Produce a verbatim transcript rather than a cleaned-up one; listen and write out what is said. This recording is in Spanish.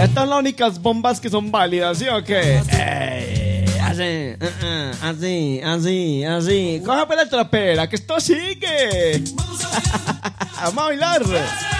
Estas son las únicas bombas que son válidas, ¿sí o qué? Ey, así, uh, uh, así, así, así. Coja pues la trapera, que esto sigue. Vamos a bailar.